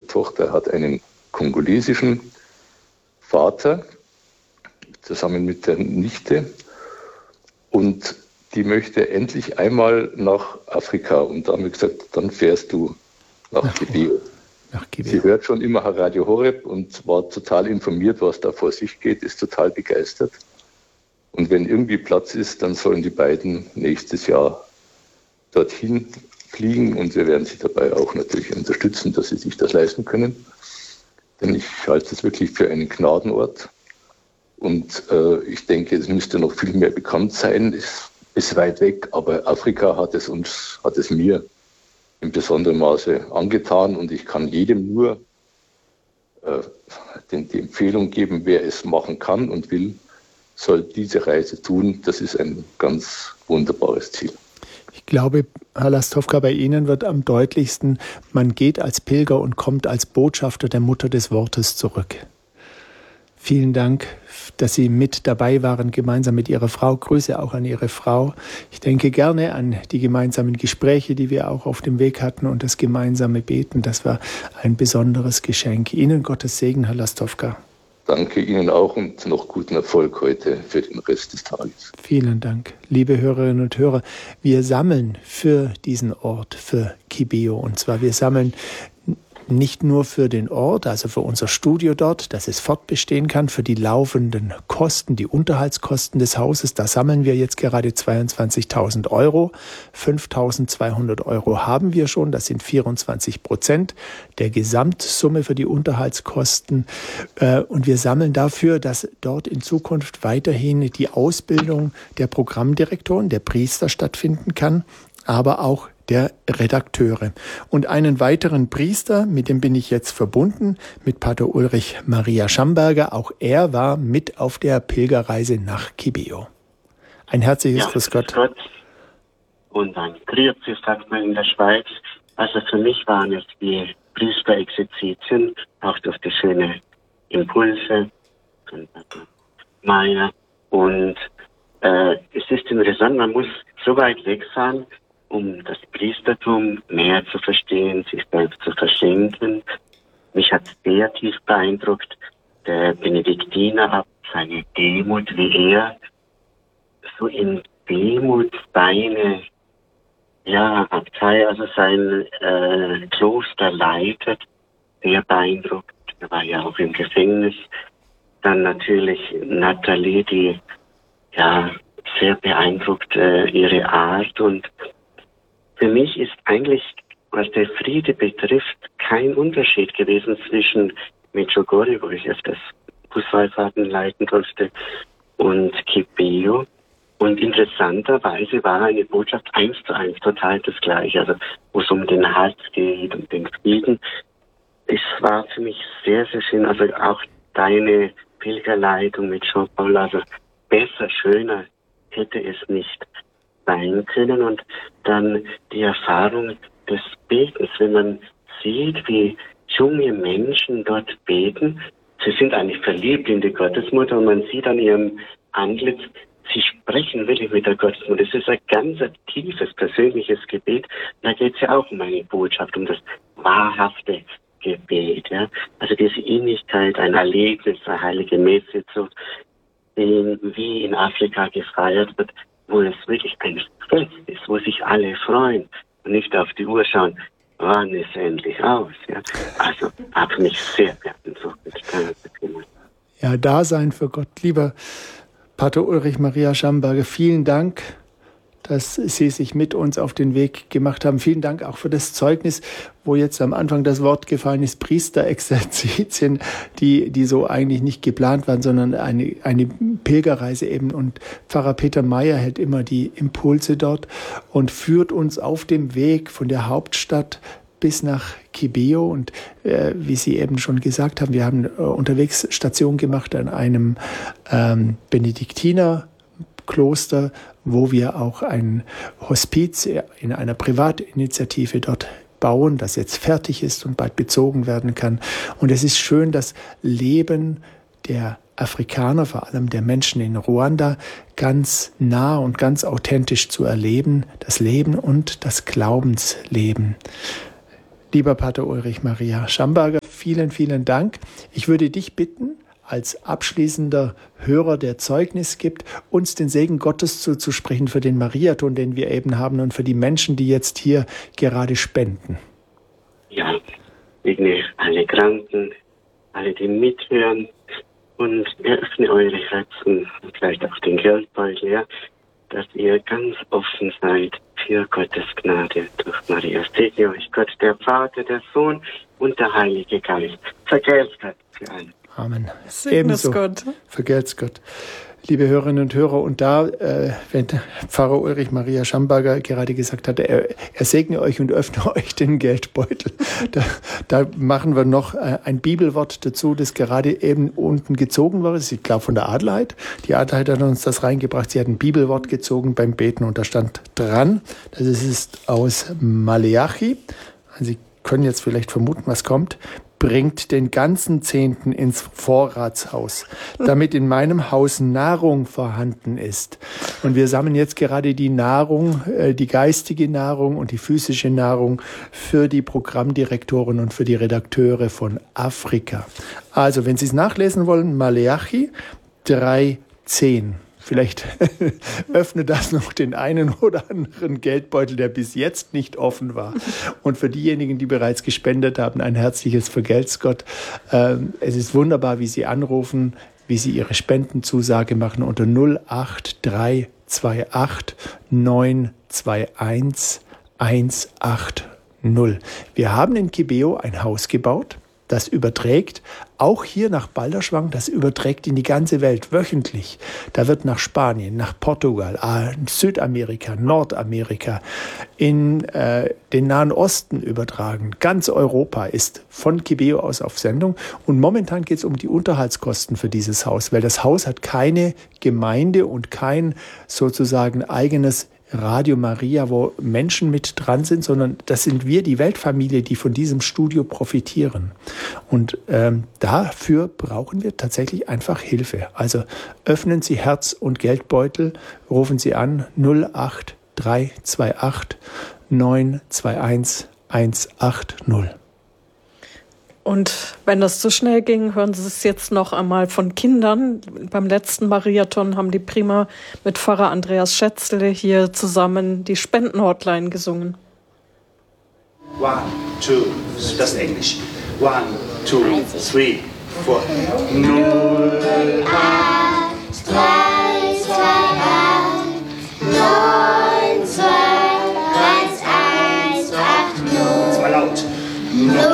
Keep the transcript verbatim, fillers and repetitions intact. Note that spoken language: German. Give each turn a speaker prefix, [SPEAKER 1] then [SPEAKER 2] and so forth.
[SPEAKER 1] Tochter hat einen kongolesischen Vater, zusammen mit der Nichte. Und die möchte endlich einmal nach Afrika. Und da haben wir gesagt, dann fährst du nach Kibeo. Sie hört schon immer Radio Horeb und war total informiert, was da vor sich geht, ist total begeistert. Und wenn irgendwie Platz ist, dann sollen die beiden nächstes Jahr dorthin fliegen und wir werden sie dabei auch natürlich unterstützen, dass sie sich das leisten können. Denn ich halte es wirklich für einen Gnadenort. Und äh, ich denke, es müsste noch viel mehr bekannt sein. Es ist weit weg, aber Afrika hat es uns, hat es mir in besonderem Maße angetan. Und ich kann jedem nur äh, den, die Empfehlung geben, wer es machen kann und will, soll diese Reise tun. Das ist ein ganz wunderbares Ziel.
[SPEAKER 2] Ich glaube, Herr Lastowka, bei Ihnen wird am deutlichsten, man geht als Pilger und kommt als Botschafter der Mutter des Wortes zurück. Vielen Dank, dass Sie mit dabei waren, gemeinsam mit Ihrer Frau. Grüße auch an Ihre Frau. Ich denke gerne an die gemeinsamen Gespräche, die wir auch auf dem Weg hatten und das gemeinsame Beten. Das war ein besonderes Geschenk. Ihnen Gottes Segen, Herr Lastowka.
[SPEAKER 1] Danke Ihnen auch und noch guten Erfolg heute für den Rest des Tages.
[SPEAKER 2] Vielen Dank. Liebe Hörerinnen und Hörer, wir sammeln für diesen Ort, für Kibeo. Und zwar wir sammeln nicht nur für den Ort, also für unser Studio dort, dass es fortbestehen kann, für die laufenden Kosten, die Unterhaltskosten des Hauses. Da sammeln wir jetzt gerade zweiundzwanzigtausend Euro. fünftausendzweihundert Euro haben wir schon. Das sind vierundzwanzig Prozent der Gesamtsumme für die Unterhaltskosten. Und wir sammeln dafür, dass dort in Zukunft weiterhin die Ausbildung der Programmdirektoren, der Priester stattfinden kann, aber auch der Redakteure. Und einen weiteren Priester, mit dem bin ich jetzt verbunden, mit Pater Ulrich Maria Schamberger. Auch er war mit auf der Pilgerreise nach Kibeo. Ein herzliches
[SPEAKER 3] ja,
[SPEAKER 2] Grüß Gott.
[SPEAKER 3] Gott. Und ein Grüezi, sagt man in der Schweiz. Also für mich waren es die Priesterexerzitien, auch durch die schönen Impulse von Meier. Und äh, es ist interessant, man muss so weit weg sein, um das Priestertum mehr zu verstehen, sich selbst zu verschenken. Mich hat sehr tief beeindruckt, der Benediktiner, seine Demut, wie er so in Demut seine ja, Abtei, also sein äh, Kloster leitet, sehr beeindruckt. Er war ja auch im Gefängnis. Dann natürlich Nathalie, die ja sehr beeindruckt äh, ihre Art. Und für mich ist eigentlich, was der Friede betrifft, kein Unterschied gewesen zwischen Medjugorje, wo ich öfters Buswallfahrten leiten durfte, und Kibeo. Und interessanterweise war eine Botschaft eins zu eins total das Gleiche. Also wo es um den Halt geht, um den Frieden. Es war für mich sehr, sehr schön. Also auch deine Pilgerleitung mit Jean-Paul, also besser, schöner hätte es nicht sein können. Und dann die Erfahrung des Betens, wenn man sieht, wie junge Menschen dort beten. Sie sind eigentlich verliebt in die Gottesmutter und man sieht an ihrem Antlitz, sie sprechen wirklich mit der Gottesmutter. Es ist ein ganz tiefes, persönliches Gebet. Da geht es ja auch um eine Botschaft, um das wahrhafte Gebet. Ja? Also diese Innigkeit, ein Erlebnis, eine heilige Messe, so, wie in Afrika gefeiert wird, wo es wirklich ein Fest ist, wo sich alle freuen und nicht auf die Uhr schauen, wann ist endlich aus. Ja? Also hat mich sehr beeindruckt.
[SPEAKER 2] Ja, Dasein für Gott. Lieber Pater Ulrich Maria Schamberger, vielen Dank, dass Sie sich mit uns auf den Weg gemacht haben. Vielen Dank auch für das Zeugnis, wo jetzt am Anfang das Wort gefallen ist, Priesterexerzitien, die, die so eigentlich nicht geplant waren, sondern eine, eine Pilgerreise eben. Und Pfarrer Peter Meyer hält immer die Impulse dort und führt uns auf dem Weg von der Hauptstadt bis nach Kibeo. Und äh, wie Sie eben schon gesagt haben, wir haben äh, unterwegs Station gemacht an einem ähm, Benediktinerkloster, wo wir auch ein Hospiz in einer Privatinitiative dort bauen, das jetzt fertig ist und bald bezogen werden kann. Und es ist schön, das Leben der Afrikaner, vor allem der Menschen in Ruanda, ganz nah und ganz authentisch zu erleben, das Leben und das Glaubensleben. Lieber Pater Ulrich Maria Schamberger, vielen, vielen Dank. Ich würde dich bitten, als abschließender Hörer, der Zeugnis gibt, uns den Segen Gottes zuzusprechen für den Mariathon, den wir eben haben und für die Menschen, die jetzt hier gerade spenden.
[SPEAKER 3] Ja, segne alle Kranken, alle, die mithören, und eröffne eure Herzen und vielleicht auch den Geldbeutel, ja, dass ihr ganz offen seid für Gottes Gnade durch Maria. Segne euch Gott, der Vater, der Sohn und der Heilige Geist. Vergelt's Gott für alle.
[SPEAKER 2] Amen.
[SPEAKER 4] Segnes Gott.
[SPEAKER 2] Vergelt's Gott. Liebe Hörerinnen und Hörer, und da, äh, wenn Pfarrer Ulrich Maria Schamberger gerade gesagt hatte, er, er segne euch und öffne euch den Geldbeutel, da, da machen wir noch äh, ein Bibelwort dazu, das gerade eben unten gezogen war. Ich glaube von der Adelheid. Die Adelheid hat uns das reingebracht. Sie hat ein Bibelwort gezogen beim Beten und da stand dran, das ist aus Maleachi. Sie können jetzt vielleicht vermuten, was kommt. Bringt den ganzen Zehnten ins Vorratshaus, damit in meinem Haus Nahrung vorhanden ist. Und wir sammeln jetzt gerade die Nahrung, die geistige Nahrung und die physische Nahrung für die Programmdirektoren und für die Redakteure von Afrika. Also, wenn Sie es nachlesen wollen, Maleachi drei zehn. Vielleicht öffnet das noch den einen oder anderen Geldbeutel, der bis jetzt nicht offen war. Und für diejenigen, die bereits gespendet haben, ein herzliches Vergelt's Gott. Es ist wunderbar, wie Sie anrufen, wie Sie Ihre Spendenzusage machen unter null acht drei zwei acht neun zwei eins eins acht null. Wir haben in Kibeo ein Haus gebaut. Das überträgt auch hier nach Balderschwang, das überträgt in die ganze Welt wöchentlich. Da wird nach Spanien, nach Portugal, Südamerika, Nordamerika, in äh, den Nahen Osten übertragen. Ganz Europa ist von Kibeo aus auf Sendung. Und momentan geht es um die Unterhaltskosten für dieses Haus, weil das Haus hat keine Gemeinde und kein sozusagen eigenes Radio Maria, wo Menschen mit dran sind, sondern das sind wir, die Weltfamilie, die von diesem Studio profitieren. Und ähm, dafür brauchen wir tatsächlich einfach Hilfe. Also öffnen Sie Herz und Geldbeutel, rufen Sie an null acht drei zwei acht neun zwei eins eins acht null.
[SPEAKER 4] Und wenn das zu schnell ging, hören Sie es jetzt noch einmal von Kindern. Beim letzten Mariathon haben die prima mit Pfarrer Andreas Schätzle hier zusammen die Spendenhotline gesungen.
[SPEAKER 5] One, two, das ist Englisch. One, two, three, four. Null, acht, drei.